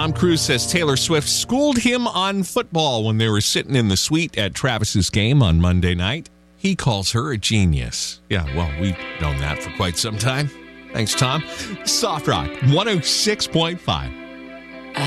Tom Cruise says Taylor Swift schooled him on football when they were sitting in the suite at Travis's game on Monday night. He calls her a genius. Yeah, well, we've known that for quite some time. Thanks, Tom. Soft Rock 106.5.